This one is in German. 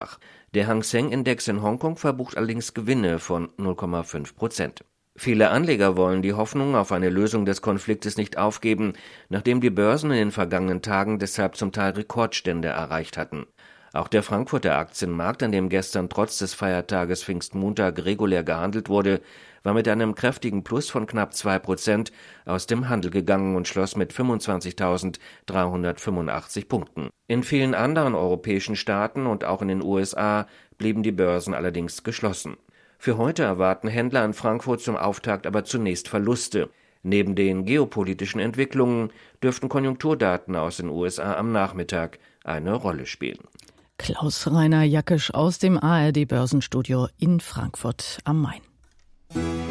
nach. Der Hang Seng-Index in Hongkong verbucht allerdings Gewinne von 0,5%. Viele Anleger wollen die Hoffnung auf eine Lösung des Konfliktes nicht aufgeben, nachdem die Börsen in den vergangenen Tagen deshalb zum Teil Rekordstände erreicht hatten. Auch der Frankfurter Aktienmarkt, an dem gestern trotz des Feiertages Pfingstmontag regulär gehandelt wurde, war mit einem kräftigen Plus von knapp 2% aus dem Handel gegangen und schloss mit 25.385 Punkten. In vielen anderen europäischen Staaten und auch in den USA blieben die Börsen allerdings geschlossen. Für heute erwarten Händler in Frankfurt zum Auftakt aber zunächst Verluste. Neben den geopolitischen Entwicklungen dürften Konjunkturdaten aus den USA am Nachmittag eine Rolle spielen. Klaus-Rainer Jackisch aus dem ARD-Börsenstudio in Frankfurt am Main.